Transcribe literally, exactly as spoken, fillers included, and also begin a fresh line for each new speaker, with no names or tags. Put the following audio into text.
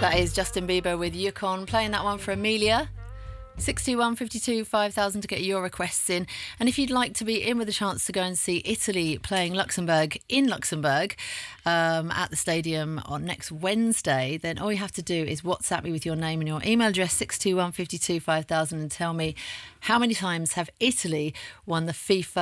That is Justin Bieber with Yukon, playing that one for Amelia. six two one, five two, five thousand to get your requests in. And if you'd like to be in with a chance to go and see Italy playing Luxembourg in Luxembourg um, at the stadium on next Wednesday, then all you have to do is WhatsApp me with your name and your email address, six two one, five two, five thousand, and tell me how many times have Italy won the FIFA